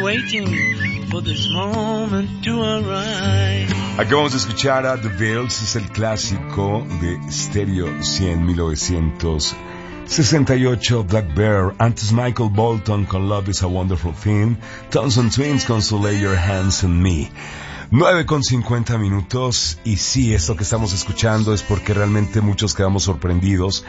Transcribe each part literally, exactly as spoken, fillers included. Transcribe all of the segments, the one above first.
waiting for this moment to arrive. Acabamos de escuchar a The Bills, es el clásico de Stereo cien, mil novecientos sesenta y ocho, Black Bear. Antes Michael Bolton con Love is a Wonderful Thing, Thompson Twins con So Lay Your Hands on Me. nueve con cincuenta minutos, y sí, esto que estamos escuchando es porque realmente muchos quedamos sorprendidos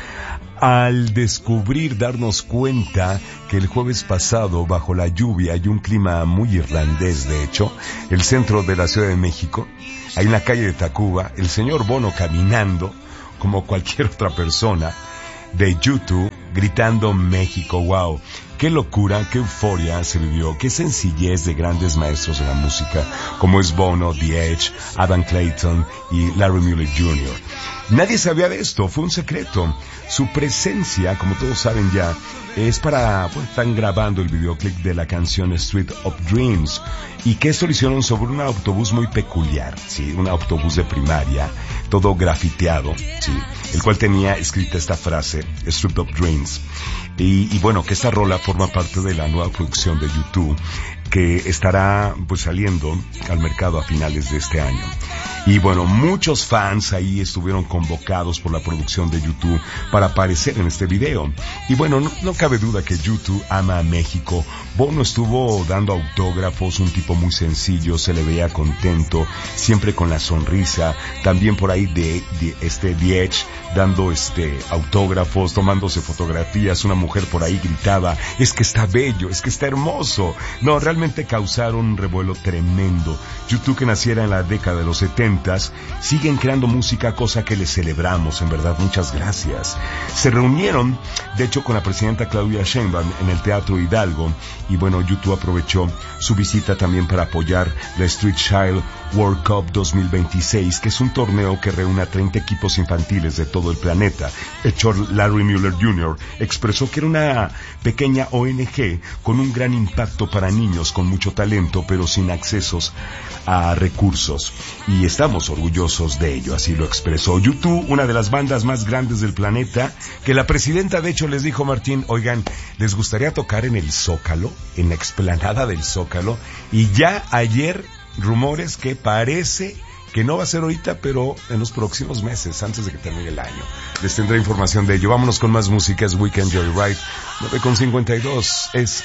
al descubrir, darnos cuenta que el jueves pasado, bajo la lluvia y un clima muy irlandés, de hecho, el centro de la Ciudad de México, ahí en la calle de Tacuba, el señor Bono caminando como cualquier otra persona de YouTube, gritando México. Wow, qué locura, qué euforia se vivió, qué sencillez de grandes maestros de la música como es Bono, The Edge, Adam Clayton y Larry Mullen junior Nadie sabía de esto, fue un secreto. Su presencia, como todos saben ya, es para, pues, están grabando el videoclip de la canción Street of Dreams, y que esto lo hicieron sobre un autobús muy peculiar, sí, un autobús de primaria, todo grafiteado, sí, el cual tenía escrita esta frase, Street of Dreams. Y, y bueno, que esta rola forma parte de la nueva producción de YouTube, que estará pues saliendo al mercado a finales de este año. Y bueno, muchos fans ahí estuvieron convocados por la producción de YouTube para aparecer en este video. Y bueno, no, no cabe duda que YouTube ama a México. Bono estuvo dando autógrafos, un tipo muy sencillo, se le veía contento, siempre con la sonrisa. También por ahí de, de este The Edge dando este autógrafos, tomándose fotografías. Una mujer por ahí gritaba, es que está bello, es que está hermoso. No, realmente causaron un revuelo tremendo. YouTube, que naciera en la década de los setentas, siguen creando música, cosa que les celebramos, en verdad, muchas gracias. Se reunieron, de hecho, con la presidenta Claudia Sheinbaum en el Teatro Hidalgo, y bueno, YouTube aprovechó su visita también para apoyar la Street Child World Cup dos mil veintiséis, que es un torneo que reúne a treinta equipos infantiles de todo el planeta. El Chor Larry Mullen junior expresó que era una pequeña O N G con un gran impacto para niños con mucho talento, pero sin accesos a recursos, y estamos orgullosos de ello, así lo expresó. YouTube, una de las bandas más grandes del planeta, que la presidenta de hecho les dijo, Martín, oigan, ¿les gustaría tocar en el Zócalo, en la explanada del Zócalo? Y ya ayer rumores que parece que no va a ser ahorita, pero en los próximos meses, antes de que termine el año. Les tendré información de ello. Vámonos con más música, es Weekend Joyride, nueve con cincuenta y dos, es